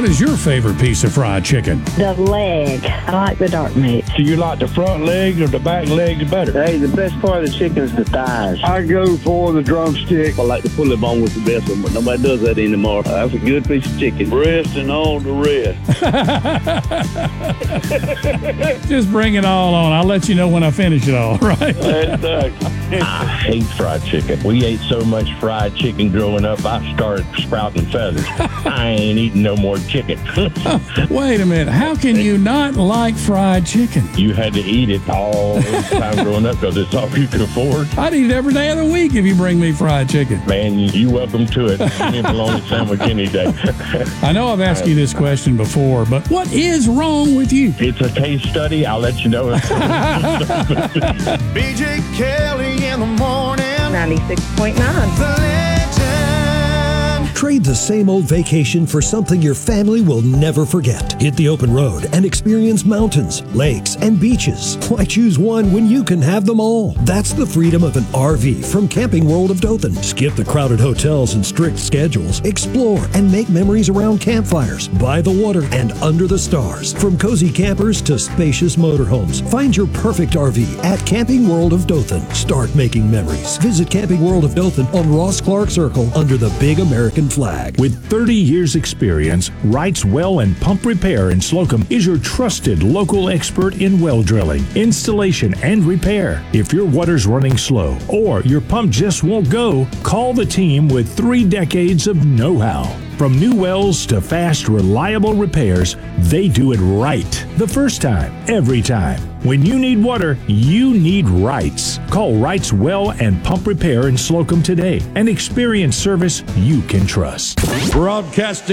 What is your favorite piece of fried chicken? The leg. I like the dark meat. Do you like the front leg or the back leg better? Hey, the best part of the chicken is the thighs. I go for the drumstick. I like the pulley bone with the best one, but nobody does that anymore. That's a good piece of chicken. Breast and all the rest. Just bring it all on. I'll let you know when I finish it all, right? Exactly. I hate fried chicken. We ate so much fried chicken growing up, I started sprouting feathers. I ain't eating no more chicken. Wait a minute. How can you not like fried chicken? You had to eat it all the time growing up because it's all you could afford. I'd eat it every day of the week if you bring me fried chicken. Man, you welcome to it. Give me a bologna sandwich any day. I know I've asked you this question before, but what is wrong with you? It's a case study. I'll let you know. BJ Kelly in the morning. 96.9. The legend. Trade the same old vacation for something your family will never forget. Hit the open road and experience mountains, lakes, and beaches. Why choose one when you can have them all? That's the freedom of an RV from Camping World of Dothan. Skip the crowded hotels and strict schedules. Explore and make memories around campfires, by the water, and under the stars. From cozy campers to spacious motorhomes, find your perfect RV at Camping World of Dothan. Start making memories. Visit Camping World of Dothan on Ross Clark Circle under the big American flag. With 30 years experience, Wright's Well and Pump Repair in Slocum is your trusted local expert in well drilling, installation, and repair. If your water's running slow or your pump just won't go, call the team with 3 decades of know-how. From new wells to fast, reliable repairs, they do it right. The first time, every time. When you need water, you need Wright's. Call Wright's Well and Pump Repair in Slocum today and experience service you can trust. Broadcasting